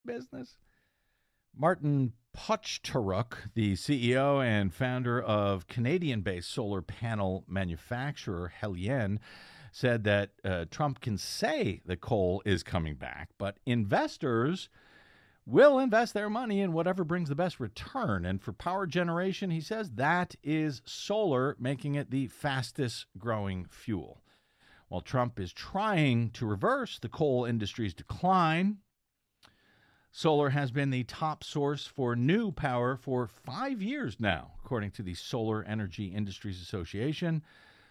business. Martin Pochtaruk, the CEO and founder of Canadian-based solar panel manufacturer Helien, said that Trump can say that coal is coming back, but investors will invest their money in whatever brings the best return. And for power generation, he says that is solar, making it the fastest growing fuel. While Trump is trying to reverse the coal industry's decline, solar has been the top source for new power for 5 years now, according to the Solar Energy Industries Association.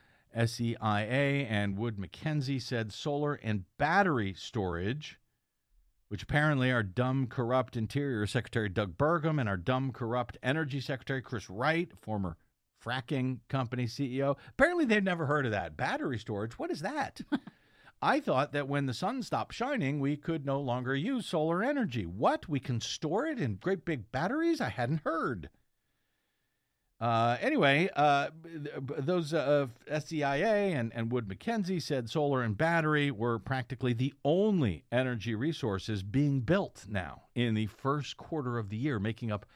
SEIA and Wood Mackenzie said solar and battery storage, which apparently our dumb, corrupt Interior Secretary Doug Burgum and our dumb, corrupt Energy Secretary Chris Wright, former fracking company CEO, apparently they've never heard of that. Battery storage, what is that? I thought that when the sun stopped shining, we could no longer use solar energy. What? We can store it in great big batteries? I hadn't heard. Anyway, those SEIA and Wood Mackenzie said solar and battery were practically the only energy resources being built now in the first quarter of the year, making up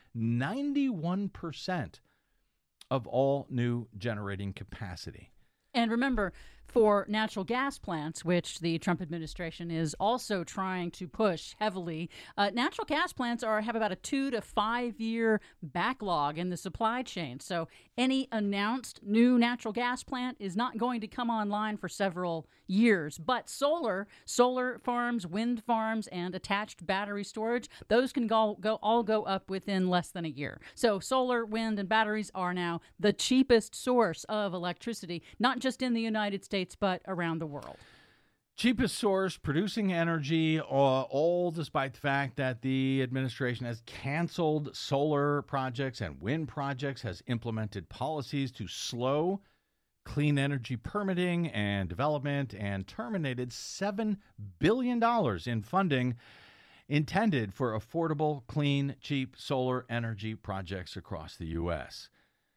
91% of all new generating capacity. And remember, for natural gas plants, which the Trump administration is also trying to push heavily, natural gas plants have about a 2 to 5 year backlog in the supply chain. So any announced new natural gas plant is not going to come online for several years. But solar farms, wind farms, and attached battery storage, those can all go up within less than a year. So solar, wind, and batteries are now the cheapest source of electricity, not just in the United States, but around the world. Cheapest source, producing energy, all despite the fact that the administration has canceled solar projects and wind projects, has implemented policies to slow clean energy permitting and development, and terminated $7 billion in funding intended for affordable, clean, cheap solar energy projects across the U.S.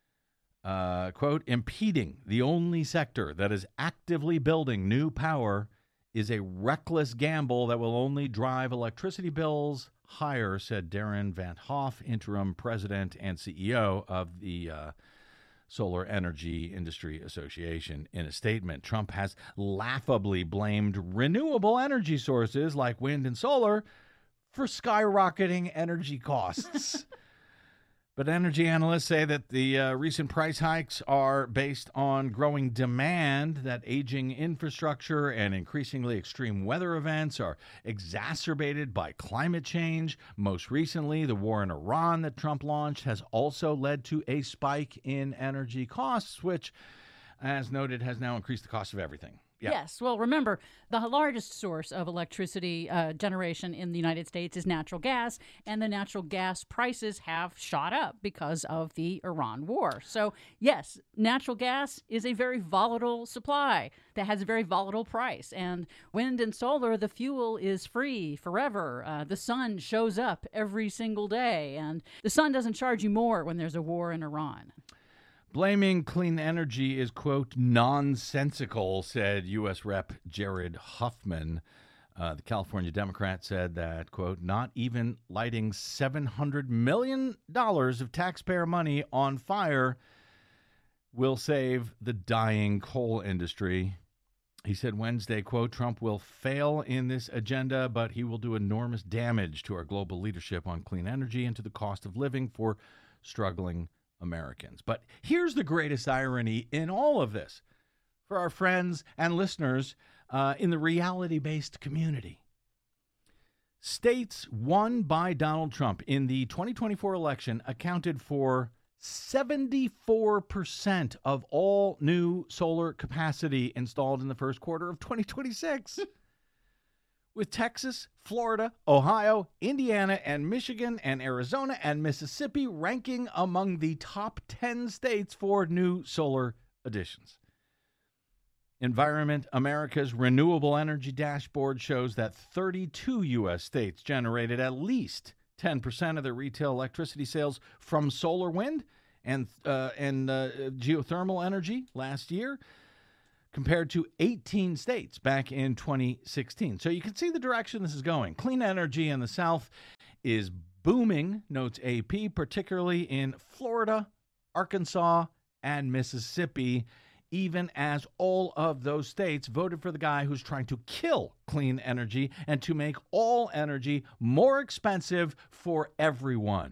Quote, impeding the only sector that is actively building new power is a reckless gamble that will only drive electricity bills higher, said Darren Van Hoff, interim president and CEO of the Solar Energy Industry Association. In a statement, Trump has laughably blamed renewable energy sources like wind and solar for skyrocketing energy costs. But energy analysts say that the recent price hikes are based on growing demand, that aging infrastructure and increasingly extreme weather events are exacerbated by climate change. Most recently, the war in Iran that Trump launched has also led to a spike in energy costs, which, as noted, has now increased the cost of everything. Yeah. Yes. Well, remember, the largest source of electricity generation in the United States is natural gas, and the natural gas prices have shot up because of the Iran war. So, yes, natural gas is a very volatile supply that has a very volatile price. And wind and solar, the fuel is free forever. The sun shows up every single day, and the sun doesn't charge you more when there's a war in Iran. Blaming clean energy is, quote, nonsensical, said U.S. Rep. Jared Huffman. The California Democrat said that, quote, not even lighting $700 million of taxpayer money on fire will save the dying coal industry. He said Wednesday, quote, Trump will fail in this agenda, but he will do enormous damage to our global leadership on clean energy and to the cost of living for struggling Americans. But here's the greatest irony in all of this for our friends and listeners in the reality-based community. States won by Donald Trump in the 2024 election accounted for 74% of all new solar capacity installed in the first quarter of 2026. With Texas, Florida, Ohio, Indiana, and Michigan, and Arizona, and Mississippi ranking among the top 10 states for new solar additions. Environment America's Renewable Energy Dashboard shows that 32 U.S. states generated at least 10% of their retail electricity sales from solar, wind, and geothermal energy last year. compared to 18 states back in 2016. So you can see the direction this is going. Clean energy in the South is booming, notes AP, particularly in Florida, Arkansas, and Mississippi, even as all of those states voted for the guy who's trying to kill clean energy and to make all energy more expensive for everyone.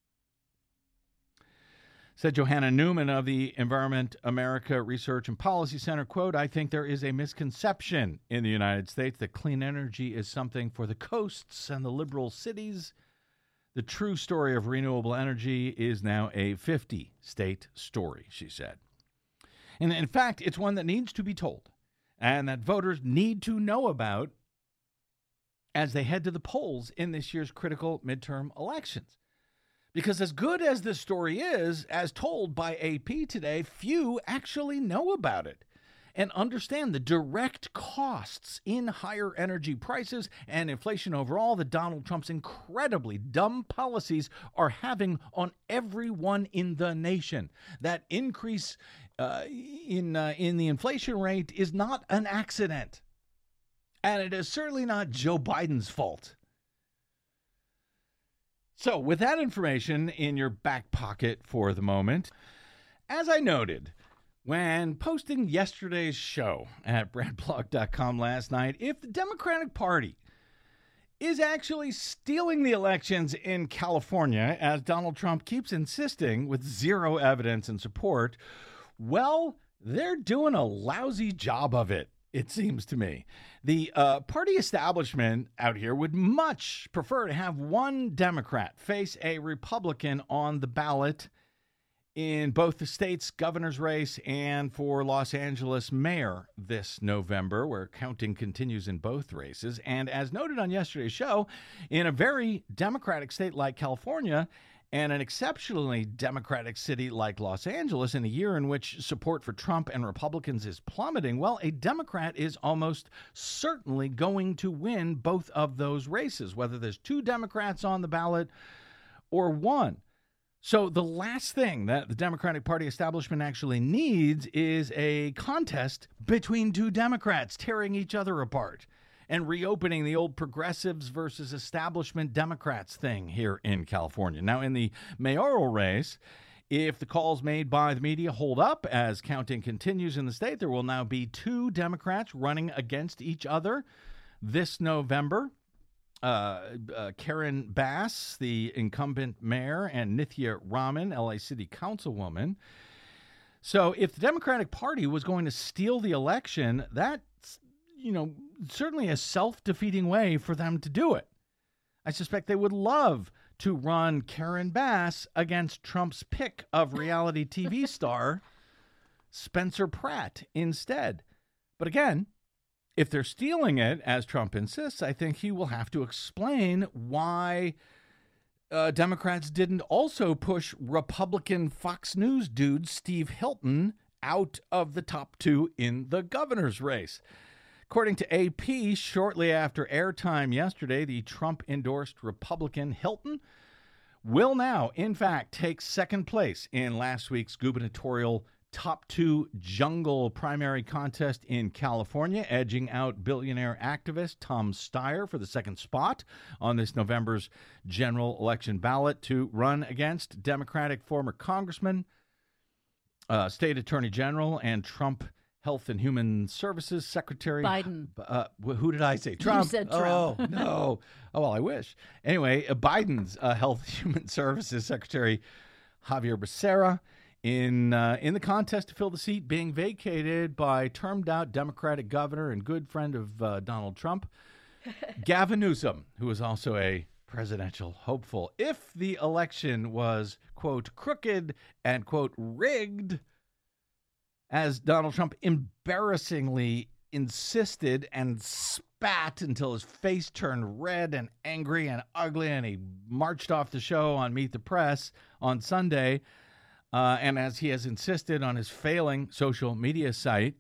Said Johanna Newman of the Environment America Research and Policy Center, quote, "I think there is a misconception in the United States that clean energy is something for the coasts and the liberal cities. The true story of renewable energy is now a 50-state story," she said. And in fact, it's one that needs to be told and that voters need to know about as they head to the polls in this year's critical midterm elections. Because as good as this story is, as told by AP today, few actually know about it and understand the direct costs in higher energy prices and inflation overall that Donald Trump's incredibly dumb policies are having on everyone in the nation. That increase in the inflation rate is not an accident, and it is certainly not Joe Biden's fault. So with that information in your back pocket for the moment, as I noted when posting yesterday's show at bradblog.com last night, if the Democratic Party is actually stealing the elections in California, as Donald Trump keeps insisting with zero evidence and support, well, they're doing a lousy job of it. It seems to me. The party establishment out here would much prefer to have one Democrat face a Republican on the ballot in both the state's governor's race and for Los Angeles mayor this November, where counting continues in both races. And as noted on yesterday's show, in a very Democratic state like California, and an exceptionally Democratic city like Los Angeles, in a year in which support for Trump and Republicans is plummeting, well, a Democrat is almost certainly going to win both of those races, whether there's two Democrats on the ballot or one. So the last thing that the Democratic Party establishment actually needs is a contest between two Democrats tearing each other apart and reopening the old progressives versus establishment Democrats thing here in California. Now, in the mayoral race, if the calls made by the media hold up as counting continues in the state, there will now be two Democrats running against each other this November. Karen Bass, the incumbent mayor, and Nithya Raman, LA City Councilwoman. So if the Democratic Party was going to steal the election, that's, certainly a self-defeating way for them to do it. I suspect they would love to run Karen Bass against Trump's pick of reality TV star Spencer Pratt instead. But again, if they're stealing it, as Trump insists, I think he will have to explain why Democrats didn't also push Republican Fox News dude Steve Hilton out of the top two in the governor's race. According to AP, shortly after airtime yesterday, the Trump-endorsed Republican Hilton will now, in fact, take second place in last week's gubernatorial top two jungle primary contest in California, edging out billionaire activist Tom Steyer for the second spot on this November's general election ballot to run against Democratic former Congressman, State Attorney General, and Trump Health and Human Services Secretary Biden. Who did I say? Trump. You said Trump. Oh, no. Oh, well, I wish. Anyway, Biden's Health and Human Services Secretary Javier Becerra in the contest to fill the seat being vacated by termed-out Democratic governor and good friend of Donald Trump, Gavin Newsom, who is also a presidential hopeful. If the election was, quote, crooked and, quote, rigged, as Donald Trump embarrassingly insisted and spat until his face turned red and angry and ugly, and he marched off the show on Meet the Press on Sunday, and as he has insisted on his failing social media site,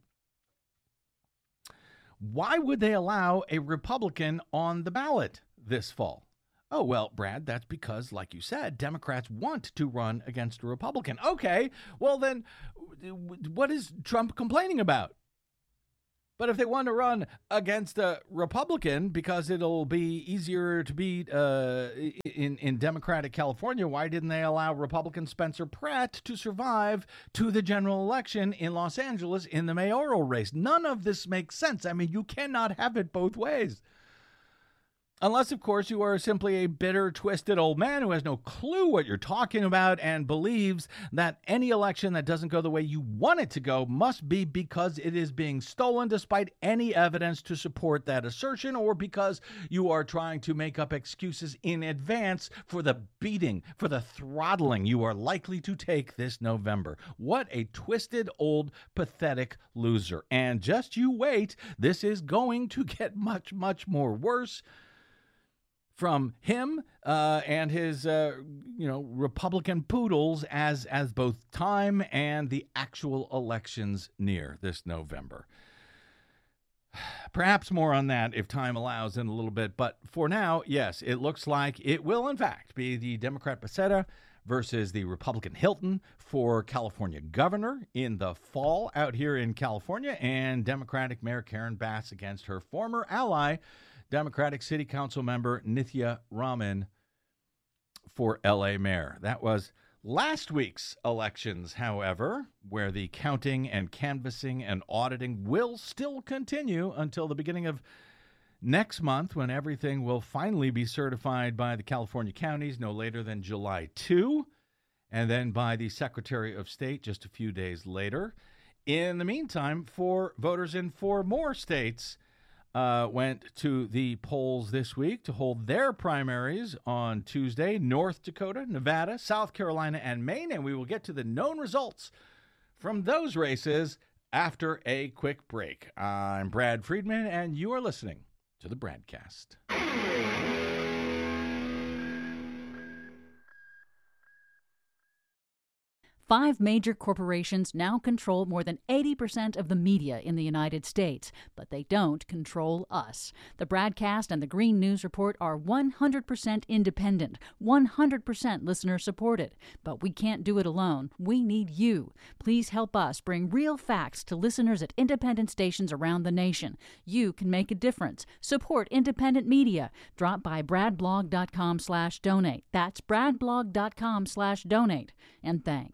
why would they allow a Republican on the ballot this fall? Oh, well, Brad, that's because, like you said, Democrats want to run against a Republican. Okay, well then, what is Trump complaining about? But if they want to run against a Republican because it'll be easier to beat in Democratic California, why didn't they allow Republican Spencer Pratt to survive to the general election in Los Angeles in the mayoral race? None of this makes sense. I mean, you cannot have it both ways. Unless, of course, you are simply a bitter, twisted old man who has no clue what you're talking about and believes that any election that doesn't go the way you want it to go must be because it is being stolen despite any evidence to support that assertion, or because you are trying to make up excuses in advance for the beating, for the throttling you are likely to take this November. What a twisted, old, pathetic loser. And just you wait, this is going to get much, much more worse from him and his, Republican poodles as both time and the actual elections near this November. Perhaps more on that if time allows in a little bit. But for now, yes, it looks like it will, in fact, be the Democrat Becerra versus the Republican Hilton for California governor in the fall out here in California, and Democratic Mayor Karen Bass against her former ally, Democratic City Council member Nithya Raman for L.A. mayor. That was last week's elections, however, where the counting and canvassing and auditing will still continue until the beginning of next month, when everything will finally be certified by the California counties no later than July 2, and then by the Secretary of State just a few days later. In the meantime, for voters in 4 more states went to the polls this week to hold their primaries on Tuesday: North Dakota, Nevada, South Carolina, and Maine. And we will get to the known results from those races after a quick break. I'm Brad Friedman, and you are listening to the Bradcast. 5 major corporations now control more than 80% of the media in the United States, but they don't control us. The Bradcast and the Green News Report are 100% independent, 100% listener-supported. But we can't do it alone. We need you. Please help us bring real facts to listeners at independent stations around the nation. You can make a difference. Support independent media. Drop by bradblog.com/donate. That's bradblog.com/donate. And thanks.